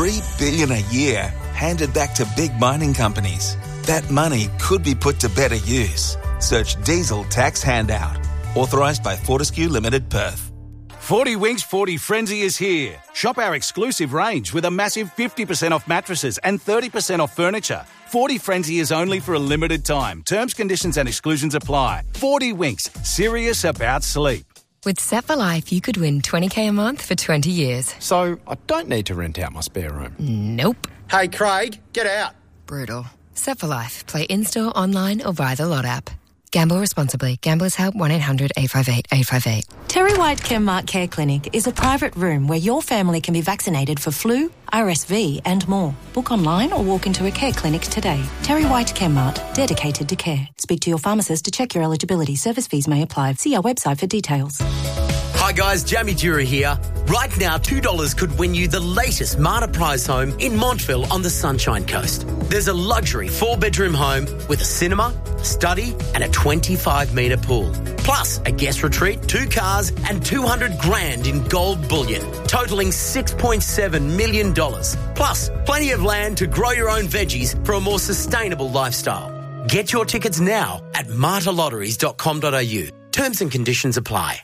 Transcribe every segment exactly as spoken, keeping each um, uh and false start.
three billion dollars a year handed back to big mining companies. That money could be put to better use. Search Diesel Tax Handout. Authorised by Fortescue Limited, Perth. forty Winks forty Frenzy is here. Shop our exclusive range with a massive fifty percent off mattresses and thirty percent off furniture. forty Frenzy is only for a limited time. Terms, conditions and exclusions apply. forty Winks. Serious about sleep. With Set for Life, you could win twenty k a month for twenty years. So I don't need to rent out my spare room? Nope. Hey, Craig, get out. Brutal. Set for Life. Play in-store, online or via the Lot app. Gamble responsibly. Gamblers help one eight hundred eight five eight eight five eight. Terry White Chemmart Care Clinic is a private room where your family can be vaccinated for flu, R S V and more. Book online or walk into a care clinic today. Terry White Chemmart, dedicated to care. Speak to your pharmacist to check your eligibility. Service fees may apply. See our website for details. Hi guys, Jamie Dura here. Right now, two dollars could win you the latest Marta Prize home in Montville on the Sunshine Coast. There's a luxury four-bedroom home with a cinema, study and a twenty-five metre pool. Plus a guest retreat, two cars and two hundred grand in gold bullion, totalling six point seven million dollars. Plus plenty of land to grow your own veggies for a more sustainable lifestyle. Get your tickets now at marta lotteries dot com dot a u. Terms and conditions apply.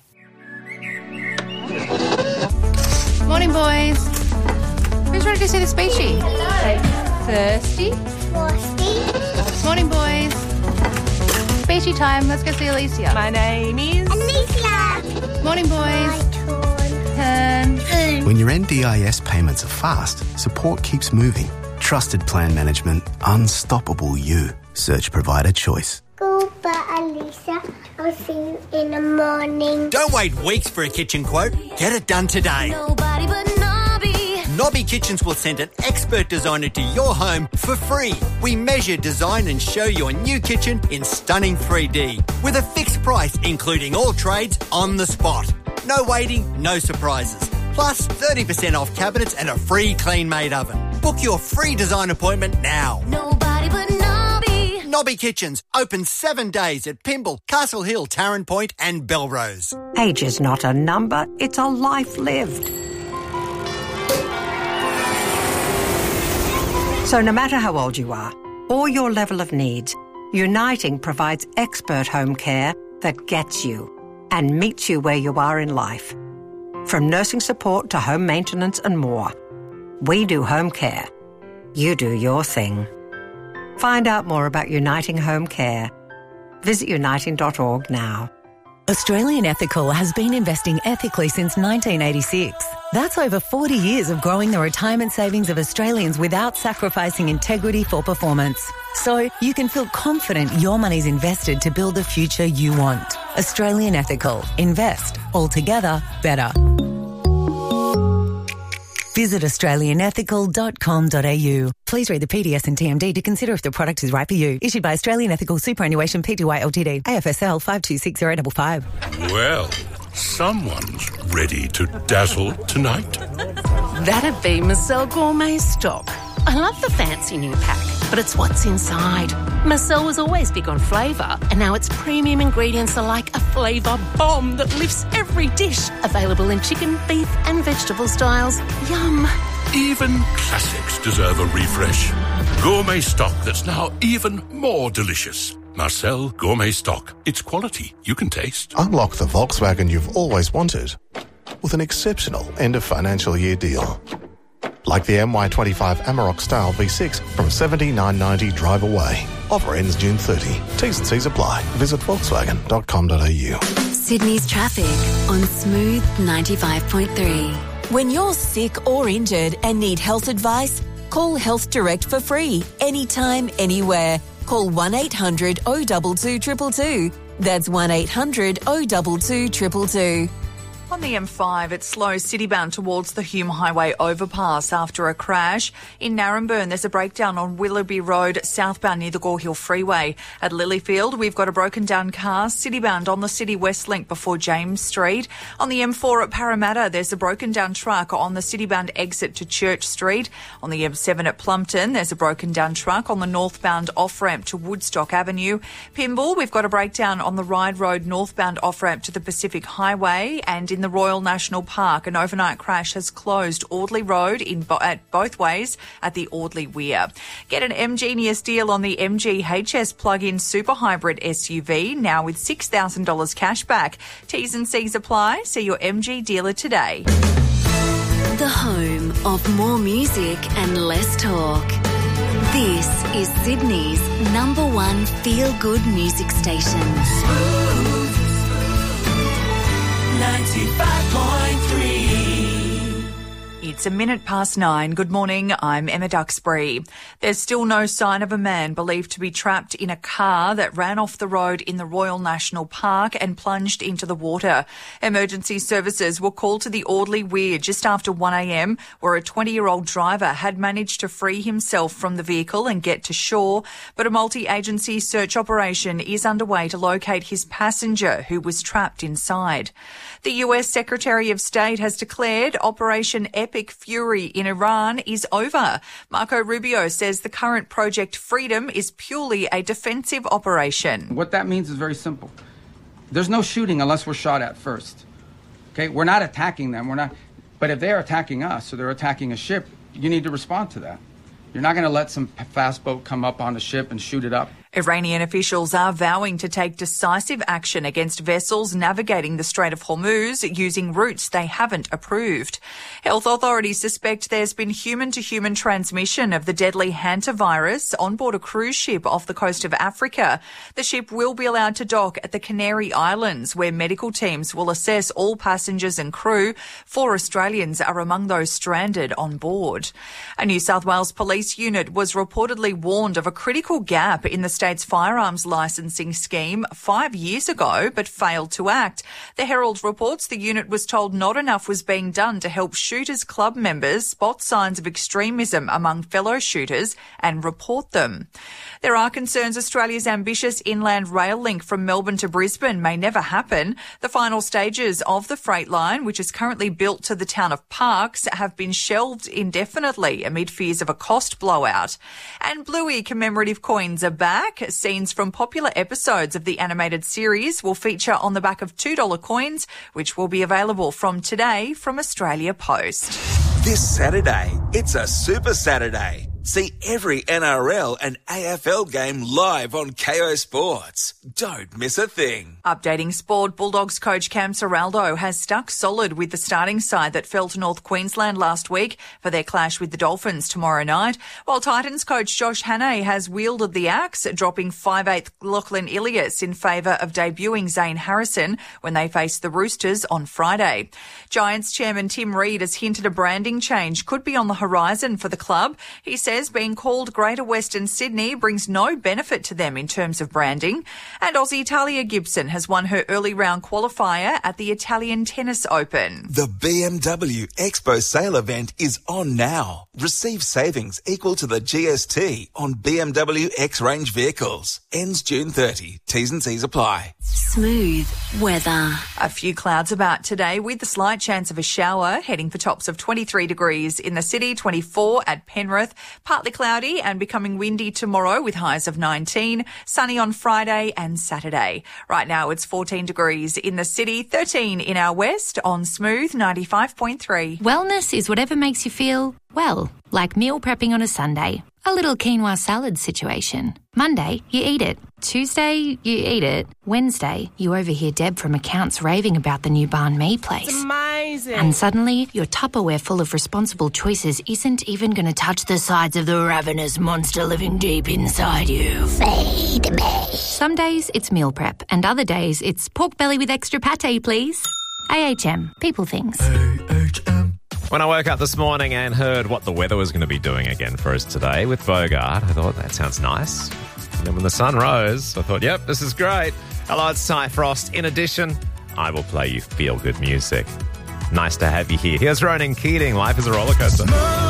Morning, boys. Who's ready to see the speechy? Hello. Thirsty? Thirsty. Morning, boys. Speechy time. Let's go see Alicia. My name is... Alicia. Morning, boys. Turn. Turn. When your N D I S payments are fast, support keeps moving. Trusted plan management. Unstoppable you. Search provider choice. Goodbye, Alicia. I'll see you in the morning. Don't wait weeks for a kitchen quote. Get it done today. Nobody but Nobby. Nobby Kitchens will send an expert designer to your home for free. We measure, design and show your new kitchen in stunning three D with a fixed price, including all trades on the spot. No waiting, no surprises. Plus thirty percent off cabinets and a free clean-made oven. Book your free design appointment now. Nobody but Nobby. Nobby Kitchens, open seven days at Pymble, Castle Hill, Tarrant Point and Belrose. Age is not a number, it's a life lived. So no matter how old you are, or your level of needs, Uniting provides expert home care that gets you and meets you where you are in life. From nursing support to home maintenance and more. We do home care. You do your thing. Find out more about Uniting Home Care. Visit uniting dot org now. Australian Ethical has been investing ethically since nineteen eighty-six. That's over forty years of growing the retirement savings of Australians without sacrificing integrity for performance. So you can feel confident your money's invested to build the future you want. Australian Ethical. Invest. Altogether better. Visit australian ethical dot com dot a u. Please read the P D S and T M D to consider if the product is right for you. Issued by Australian Ethical Superannuation Pty Ltd. A F S L five two six zero five five. Well, someone's ready to dazzle tonight. That'd be Marcel Gourmet Stock. I love the fancy new pack, but it's what's inside. Marcel was always big on flavour, and now its premium ingredients are like a flavour bomb that lifts every dish. Available in chicken, beef and vegetable styles. Yum. Even classics deserve a refresh. Gourmet Stock that's now even more delicious. Marcel Gourmet Stock. It's quality you can taste. Unlock the Volkswagen you've always wanted with an exceptional end of financial year deal. Like the M Y twenty-five Amarok Style V six from seventy-nine ninety drive away. Offer ends June thirtieth. T's and C's apply. Visit volkswagen dot com dot a u. Sydney's traffic on Smooth ninety-five point three. When you're sick or injured and need health advice, call Health Direct for free, anytime, anywhere. Call one eight hundred oh two two two two two. That's one eight hundred oh two two two two two. On the M five, it's slow citybound towards the Hume Highway overpass after a crash. In Narrabeen, there's a breakdown on Willoughby Road, southbound near the Gore Hill Freeway. At Lilyfield, we've got a broken down car, citybound on the City West Link before James Street. On the M four at Parramatta, there's a broken down truck on the citybound exit to Church Street. On the M seven at Plumpton, there's a broken down truck on the northbound off-ramp to Woodstock Avenue. Pymble, we've got a breakdown on the Ryde Road northbound off-ramp to the Pacific Highway. And in the Royal National Park. An overnight crash has closed Audley Road in bo- at both ways at the Audley Weir. Get an M-Genius deal on the M G H S plug-in super hybrid S U V, now with six thousand dollars cash back. T's and C's apply. See your M G dealer today. The home of more music and less talk. This is Sydney's number one feel-good music station. Smooth ninety-five point three. It's a minute past nine. Good morning, I'm Emma Duxbury. There's still no sign of a man believed to be trapped in a car that ran off the road in the Royal National Park and plunged into the water. Emergency services were called to the Audley Weir just after one a.m, where a twenty-year-old driver had managed to free himself from the vehicle and get to shore, but a multi-agency search operation is underway to locate his passenger who was trapped inside. The U S Secretary of State has declared Operation Epic Fury in Iran is over. Marco Rubio says the current Project Freedom is purely a defensive operation. What that means is very simple. There's no shooting unless we're shot at first. Okay, we're not attacking them. We're not. But if they're attacking us or they're attacking a ship, you need to respond to that. You're not going to let some fast boat come up on the ship and shoot it up. Iranian officials are vowing to take decisive action against vessels navigating the Strait of Hormuz using routes they haven't approved. Health authorities suspect there's been human-to-human transmission of the deadly hantavirus on board a cruise ship off the coast of Africa. The ship will be allowed to dock at the Canary Islands, where medical teams will assess all passengers and crew. Four Australians are among those stranded on board. A New South Wales police unit was reportedly warned of a critical gap in the state's firearms licensing scheme five years ago, but failed to act. The Herald reports the unit was told not enough was being done to help Shooters Club members spot signs of extremism among fellow shooters and report them. There are concerns Australia's ambitious inland rail link from Melbourne to Brisbane may never happen. The final stages of the freight line, which is currently built to the town of Parkes, have been shelved indefinitely amid fears of a cost blowout. And Bluey commemorative coins are back. Scenes from popular episodes of the animated series will feature on the back of two dollar coins, which will be available from today from Australia Post. This Saturday, it's a Super Saturday. See every N R L and A F L game live on Kayo Sports. Don't miss a thing. Updating sport, Bulldogs coach Cam Ciraldo has stuck solid with the starting side that fell to North Queensland last week for their clash with the Dolphins tomorrow night, while Titans coach Josh Hannay has wielded the axe, dropping five eighth Lachlan Ilias in favour of debuting Zane Harrison when they face the Roosters on Friday. Giants chairman Tim Reid has hinted a branding change could be on the horizon for the club. He said being called Greater Western Sydney brings no benefit to them in terms of branding. And Aussie Talia Gibson has won her early round qualifier at the Italian Tennis Open. The B M W Expo sale event is on now. Receive savings equal to the G S T on B M W X-Range vehicles. Ends June thirtieth. T's and C's apply. Smooth weather. A few clouds about today with a slight chance of a shower, heading for tops of twenty-three degrees in the city, twenty-four at Penrith. Partly cloudy and becoming windy tomorrow with highs of nineteen. Sunny on Friday and Saturday. Right now it's fourteen degrees in the city, thirteen in our west on Smooth ninety-five point three. Wellness is whatever makes you feel, well, like meal prepping on a Sunday. A little quinoa salad situation. Monday, you eat it. Tuesday, you eat it. Wednesday, you overhear Deb from accounts raving about the new banh mi place. It's amazing. And suddenly, your Tupperware full of responsible choices isn't even going to touch the sides of the ravenous monster living deep inside you. Feed me. Some days, it's meal prep, and other days, it's pork belly with extra pate, please. A H M. People things. A H M. When I woke up this morning and heard what the weather was going to be doing again for us today with Bogart, I thought, that sounds nice. And then when the sun rose, I thought, yep, this is great. Hello, it's Ty Frost. In addition, I will play you feel-good music. Nice to have you here. Here's Ronan Keating. Life is a roller coaster.